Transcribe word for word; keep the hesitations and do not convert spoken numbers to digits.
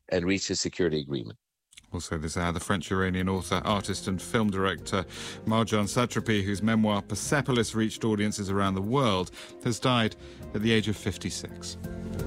and reach a security agreement. Also this hour, the French-Iranian author, artist and film director Marjan Satrapi, whose memoir Persepolis reached audiences around the world, has died at the age of fifty-six.